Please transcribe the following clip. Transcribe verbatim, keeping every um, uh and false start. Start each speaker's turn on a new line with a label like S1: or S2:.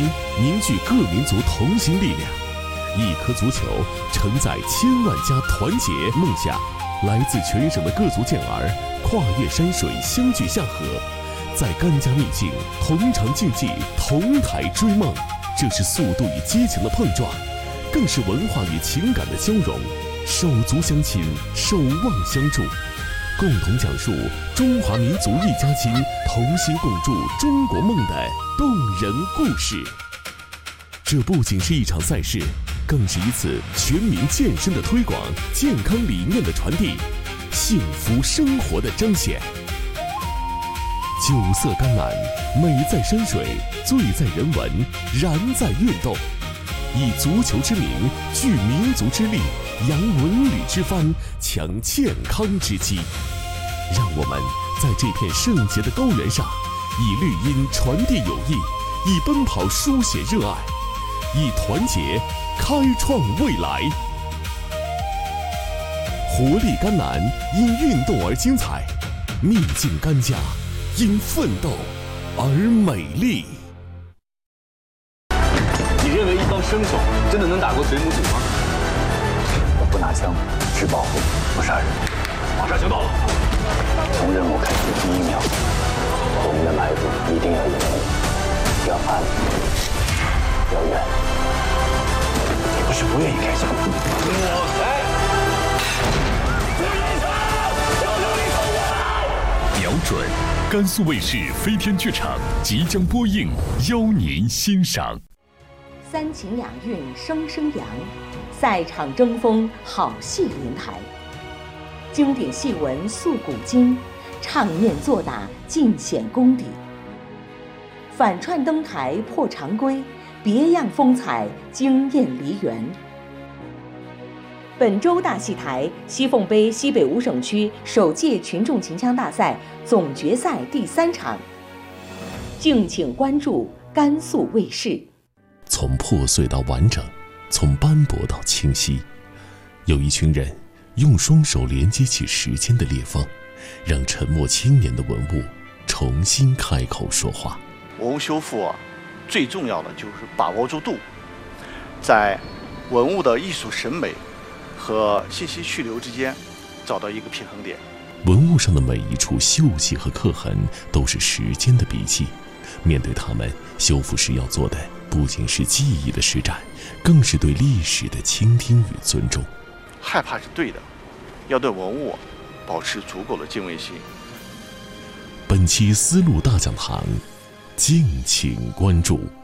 S1: 凝聚各民族同心力量。一颗足球承载千万家团结梦想。来自全省的各族健儿跨越山水，相聚下河，在甘家秘境同场竞技，同台追梦。这是速度与激情的碰撞，更是文化与情感的交融。手足相亲，守望相助，共同讲述中华民族一家亲，同心共筑中国梦的动人故事。这不仅是一场赛事，更是一次全民健身的推广，健康理念的传递，幸福生活的彰显。九色甘蓝，美在山水，醉在人文，燃在运动。以足球之名，聚民族之力，扬文旅之帆，抢健康之机。让我们在这片圣洁的高原上，以绿荫传递友谊，以奔跑书写热爱，以团结开创未来。活力甘蓝，因运动而精彩；秘境甘家，因奋斗而美丽。
S2: 你认为一帮生手真的能打过水母组吗？
S3: 我不拿枪，只保护，不杀人。
S2: 马上行动！
S3: 从任务开始第一秒，我们的埋伏一定要有人，要暗，要远。你不是不愿意开枪？我来！
S4: 瞄准！甘肃卫视飞天剧场即将播映，邀您欣赏。
S5: 三秦两韵声声扬，赛场争锋好戏连台。经典戏文诉古今，唱念做打尽显功底。反串登台破常规，别样风采惊艳梨园。本周大戏台西凤杯西北五省区首届群众秦腔大赛总决赛第三场，敬请关注甘肃卫视。
S1: 从破碎到完整，从斑驳到清晰，有一群人用双手连接起时间的裂缝，让沉默千年的文物重新开口说话。
S6: 文物修复啊，最重要的就是把握住度，在文物的艺术审美和信息去留之间找到一个平衡点。
S1: 文物上的每一处锈迹和刻痕都是时间的笔记，面对它们，修复师要做的不仅是记忆的施展，更是对历史的倾听与尊重。
S6: 害怕是对的，要对文物保持足够的敬畏心。
S1: 本期丝路大讲堂，敬请关注。